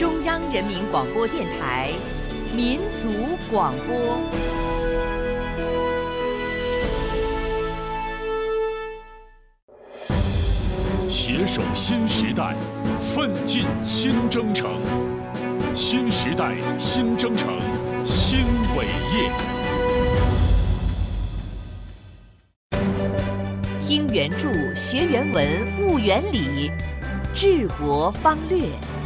中央人民广播电台民族广播。 携手新时代，奋进新征程。新时代新征程新伟业。 听原著，学原文，悟原理，治国方略。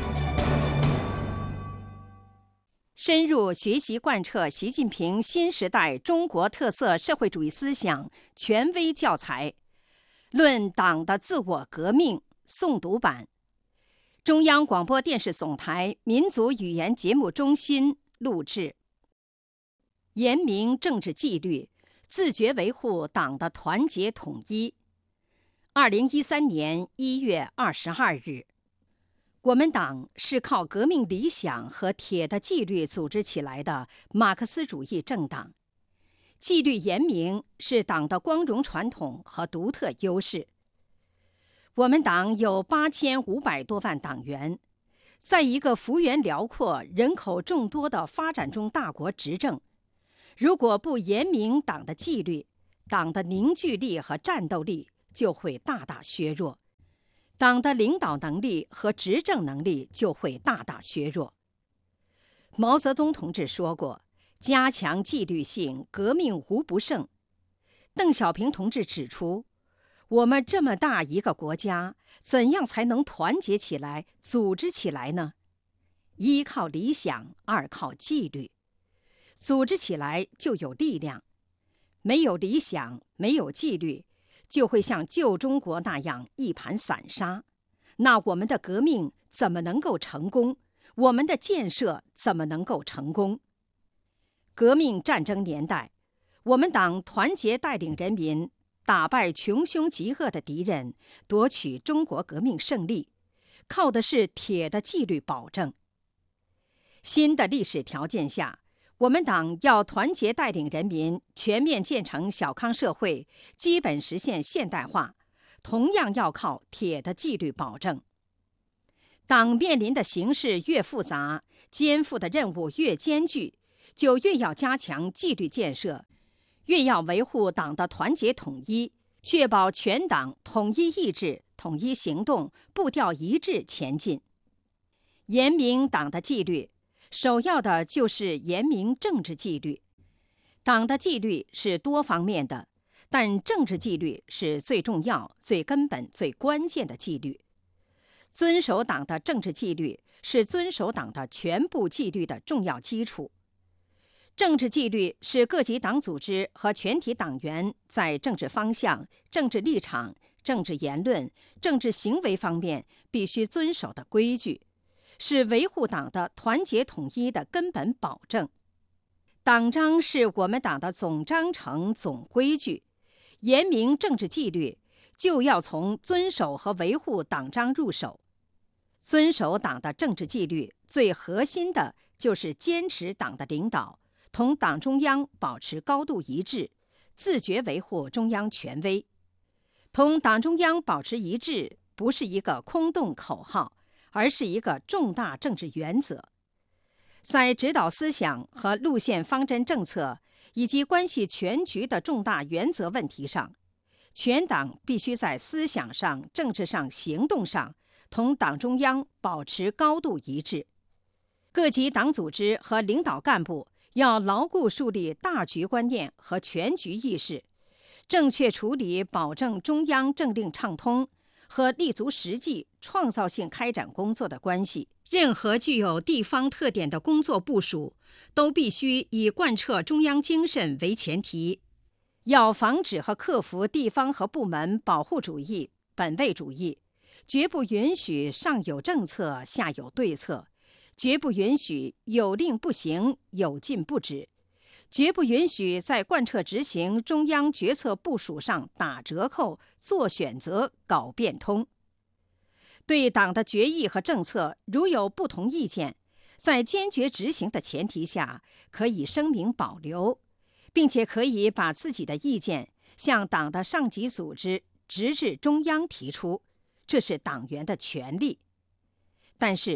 深入学习贯彻习近平新时代中国特色社会主义思想权威教材，论党的自我革命诵读版，中央广播电视总台民族语言节目中心录制。严明政治纪律，自觉维护党的团结统一。2013年1月22日，我们党是靠革命理想和铁的纪律组织起来的马克思主义政党。纪律严明是党的光荣传统和独特优势。我们党有8500多万党员，在一个幅员辽阔、人口众多的发展中大国执政，如果不严明党的纪律，党的凝聚力和战斗力就会大大削弱，党的领导能力和执政能力就会大大削弱。毛泽东同志说过，加强纪律性，革命无不胜。邓小平同志指出，我们这么大一个国家，怎样才能团结起来、组织起来呢？一靠理想，二靠纪律。组织起来就有力量，没有理想，没有纪律，就会像旧中国那样一盘散沙。那我们的革命怎么能够成功？我们的建设怎么能够成功？革命战争年代，我们党团结带领人民打败穷凶极恶的敌人，夺取中国革命胜利，靠的是铁的纪律保证。新的历史条件下，我们党要团结带领人民全面建成小康社会，基本实现现代化，同样要靠铁的纪律保证。党面临的形势越复杂，肩负的任务越艰巨，就越要加强纪律建设，越要维护党的团结统一，确保全党统一意志、统一行动，步调一致前进。严明党的纪律，首要的就是严明政治纪律。党的纪律是多方面的，但政治纪律是最重要、最根本、最关键的纪律。遵守党的政治纪律是遵守党的全部纪律的重要基础。政治纪律是各级党组织和全体党员在政治方向、政治立场、政治言论、政治行为方面必须遵守的规矩，是维护党的团结统一的根本保证。党章是我们党的总章程、总规矩，严明政治纪律就要从遵守和维护党章入手。遵守党的政治纪律，最核心的就是坚持党的领导，同党中央保持高度一致，自觉维护中央权威。同党中央保持一致不是一个空洞口号，而是一个重大政治原则。在指导思想和路线方针政策以及关系全局的重大原则问题上，全党必须在思想上、政治上、行动上同党中央保持高度一致。各级党组织和领导干部要牢固树立大局观念和全局意识，正确处理保证中央政令畅通和立足实际、创造性开展工作的关系。任何具有地方特点的工作部署，都必须以贯彻中央精神为前提。要防止和克服地方和部门保护主义、本位主义，绝不允许上有政策下有对策，绝不允许有令不行、有禁不止，绝不允许在贯彻执行中央决策部署上打折扣、做选择、搞变通。对党的决议和政策如有不同意见，在坚决执行的前提下，可以声明保留，并且可以把自己的意见向党的上级组织直至中央提出，这是党员的权利。但是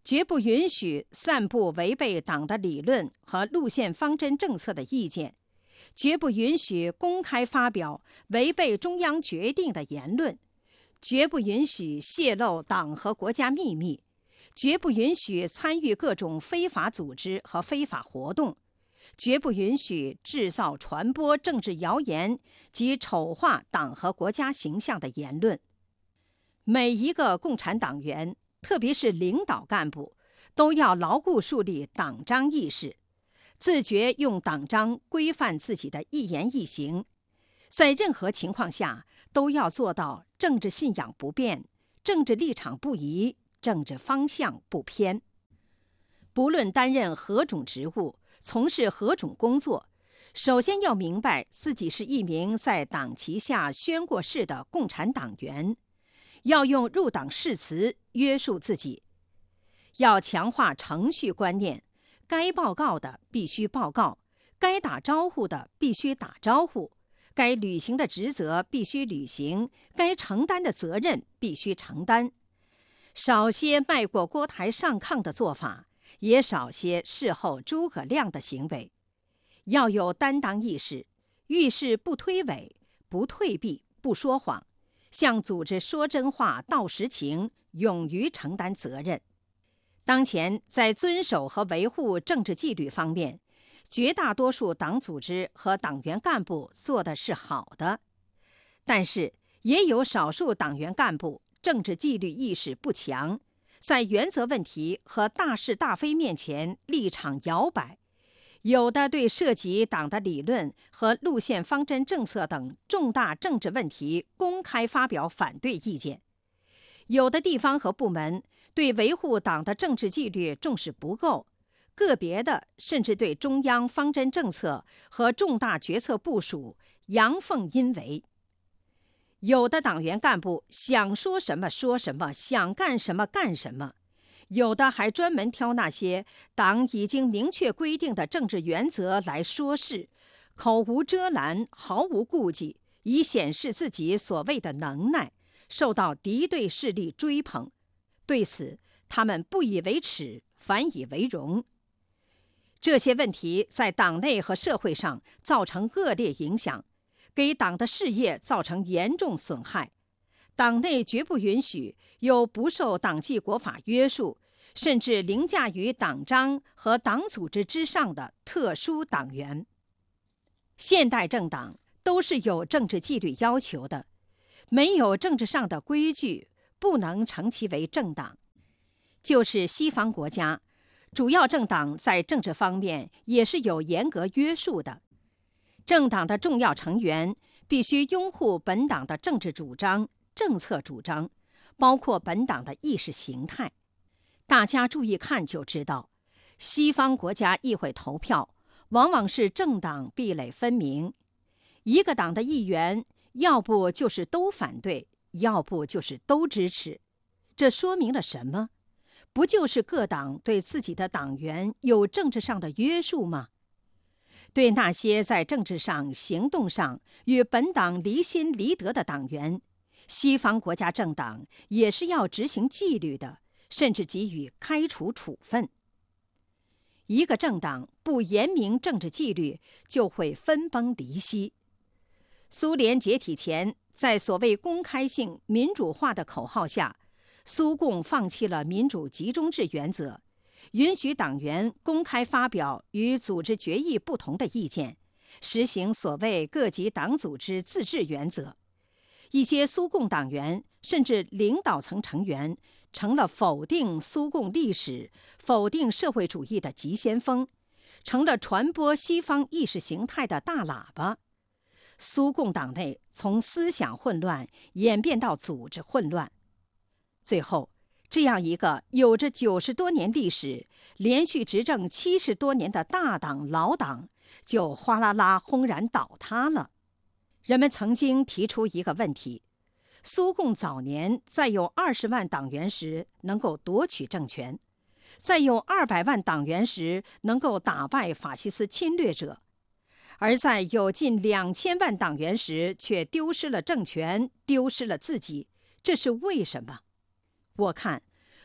绝不允许散布违背党的理论和路线方针政策的意见，绝不允许公开发表违背中央决定的言论，绝不允许泄露党和国家秘密，绝不允许参与各种非法组织和非法活动，绝不允许制造、传播政治谣言及丑化党和国家形象的言论。每一个共产党员，特别是领导干部，都要牢固树立党章意识，自觉用党章规范自己的一言一行，在任何情况下都要做到政治信仰不变，政治立场不移，政治方向不偏。不论担任何种职务，从事何种工作，首先要明白自己是一名在党旗下宣过誓的共产党员，要用入党誓词约束自己，要强化程序观念，该报告的必须报告，该打招呼的必须打招呼，该履行的职责必须履行，该承担的责任必须承担。少些迈过锅台上炕的做法，也少些事后诸葛亮的行为。要有担当意识，遇事不推诿，不退避，不说谎，向组织说真话，道实情，勇于承担责任。当前在遵守和维护政治纪律方面，绝大多数党组织和党员干部做的是好的，但是也有少数党员干部政治纪律意识不强，在原则问题和大是大非面前立场摇摆，有的对涉及党的理论和路线方针政策等重大政治问题公开发表反对意见，有的地方和部门对维护党的政治纪律重视不够，个别的甚至对中央方针政策和重大决策部署阳奉阴违。有的党员干部想说什么说什么，想干什么干什么，有的还专门挑那些党已经明确规定的政治原则来说事，口无遮拦，毫无顾忌，以显示自己所谓的能耐，受到敌对势力追捧。对此，他们不以为耻，反以为荣。这些问题在党内和社会上造成恶劣影响，给党的事业造成严重损害。党内绝不允许有不受党纪国法约束，甚至凌驾于党章和党组织之上的特殊党员。现代政党都是有政治纪律要求的，没有政治上的规矩，不能称其为政党。就是西方国家，主要政党在政治方面也是有严格约束的。政党的重要成员必须拥护本党的政治主张、政策主张，包括本党的意识形态。大家注意看就知道，西方国家议会投票往往是政党壁垒分明，一个党的议员要不就是都反对，要不就是都支持。这说明了什么？不就是各党对自己的党员有政治上的约束吗？对那些在政治上、行动上与本党离心离德的党员，西方国家政党也是要执行纪律的，甚至给予开除处分。一个政党不严明政治纪律，就会分崩离析。苏联解体前，在所谓公开性民主化的口号下，苏共放弃了民主集中制原则，允许党员公开发表与组织决议不同的意见，实行所谓各级党组织自治原则。一些苏共党员甚至领导层成员成了否定苏共历史、否定社会主义的急先锋，成了传播西方意识形态的大喇叭。苏共党内从思想混乱演变到组织混乱，最后这样一个有着90多年历史、连续执政70多年的大党老党就哗啦啦轰然倒塌了。人们曾经提出一个问题：苏共早年在有20万党员时能够夺取政权，在有200万党员时能够打败法西斯侵略者，而在有近2000万党员时却丢失了政权，丢失了自己，这是为什么？我看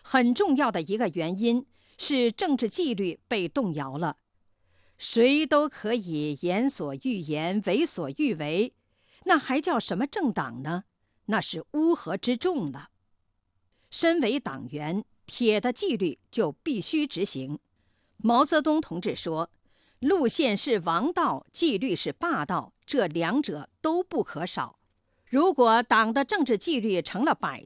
很重要的一个原因是政治纪律被动摇了。谁都可以言所欲言，为所欲为，那还叫什么政党呢？那是乌合之众了。身为党员，铁的纪律就必须执行。毛泽东同志说，路线是王道，纪律是霸道，这两者都不可少。如果党的政治纪律成了摆